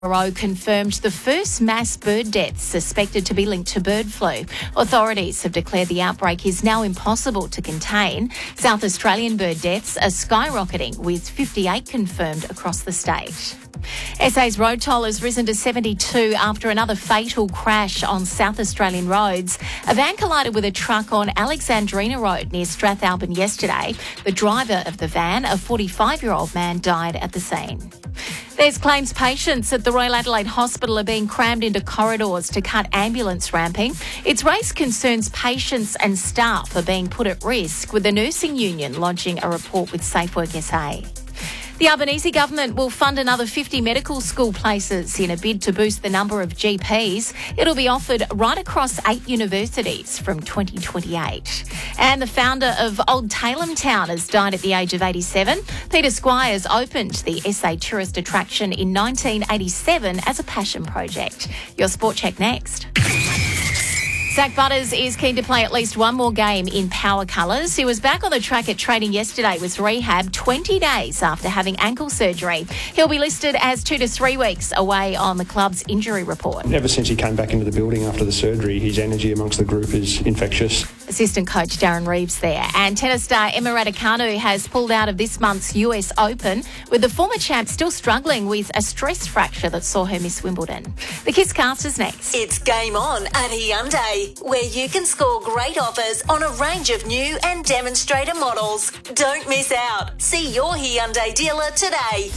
Rowe confirmed the first mass bird deaths suspected to be linked to bird flu. Authorities have declared the outbreak is now impossible to contain. South Australian bird deaths are skyrocketing, with 58 confirmed across the state. SA's road toll has risen to 72 after another fatal crash on South Australian roads. A van collided with a truck on Alexandrina Road near Strathalbyn yesterday. The driver of the van, a 45-year-old man, died at the scene. There's claims patients at the Royal Adelaide Hospital are being crammed into corridors to cut ambulance ramping. It's raised concerns patients and staff are being put at risk, with the nursing union lodging a report with SafeWork SA. The Albanese government will fund another 50 medical school places in a bid to boost the number of GPs. It'll be offered right across 8 universities from 2028. And the founder of Old Tailem Town has died at the age of 87. Peter Squires opened the SA tourist attraction in 1987 as a passion project. Your Sport Check next. Zach Butters is keen to play at least one more game in power colours. He was back on the track at training yesterday with rehab 20 days after having ankle surgery. He'll be listed as 2 to 3 weeks away on the club's injury report. Ever since he came back into the building after the surgery, his energy amongst the group is infectious. Assistant coach Darren Reeves there. And tennis star Emma Raducanu has pulled out of this month's US Open, with the former champ still struggling with a stress fracture that saw her miss Wimbledon. The Kiss Cast is next. It's Game On at Hyundai, where you can score great offers on a range of new and demonstrator models. Don't miss out. See your Hyundai dealer today.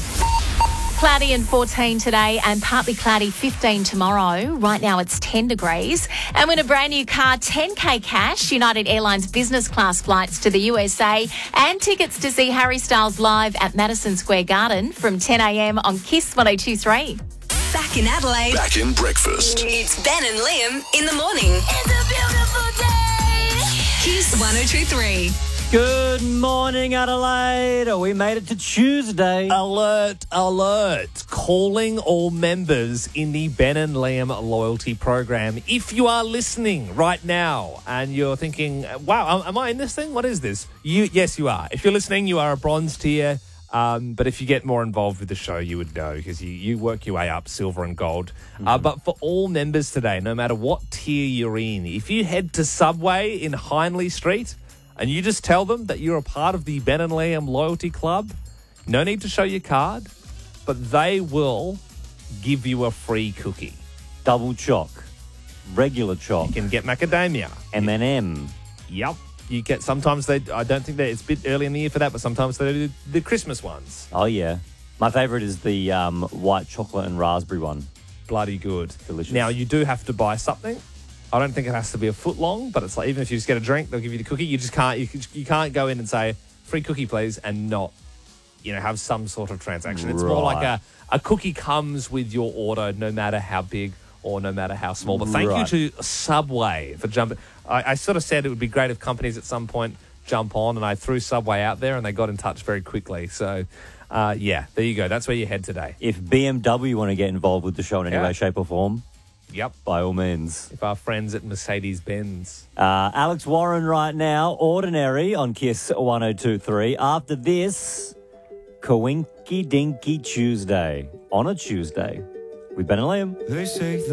Cloudy and 14 today and partly cloudy 15 tomorrow. Right now it's 10 degrees. And win a brand new car, 10K cash, United Airlines business class flights to the USA and tickets to see Harry Styles live at Madison Square Garden from 10 a.m. on Kiss 102.3. Back in Adelaide. Back in breakfast. It's Ben and Liam in the morning. It's a beautiful day. Kiss 102.3. Good morning, Adelaide. We made it to Tuesday. Alert, alert. Calling all members in the Ben and Liam loyalty program. If you are listening right now and you're thinking, wow, am I in this thing? What is this? Yes, you are. If you're listening, you are a bronze tier. But if you get more involved with the show, you would know, because you work your way up, silver and gold. But for all members today, no matter what tier you're in, if you head to Subway in Hindley Street and you just tell them that you're a part of the Ben and Liam Loyalty Club, no need to show your card, but they will give you a free cookie. Double choc, regular choc. You can get macadamia. M&M. Yep. You get, sometimes I don't think it's a bit early in the year for that, but sometimes they do the Christmas ones. Oh, yeah. My favourite is the white chocolate and raspberry one. Bloody good. Delicious. Now, you do have to buy something. I don't think it has to be a foot long, but it's like, even if you just get a drink, they'll give you the cookie. You just can't, you can't go in and say, free cookie, please, and not, have some sort of transaction. It's more like a cookie comes with your order, no matter how big or no matter how small. But thank you to Subway for jumping. I sort of said it would be great if companies at some point jump on, and I threw Subway out there and they got in touch very quickly. So, there you go. That's where you head today. If BMW want to get involved with the show in any way, shape or form, by all means. If our friends at Mercedes-Benz. Alex Warren right now, Ordinary on Kiss 102.3. After this, Coinky Dinky Tuesday on a Tuesday with Ben and Liam. They say